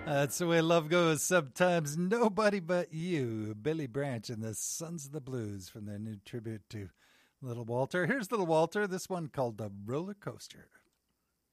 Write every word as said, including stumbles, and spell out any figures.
That's the way love goes. Sometimes nobody but you. Billy Branch and the Sons of the Blues from their new tribute to Little Walter. Here's Little Walter, this one called The Roller Coaster.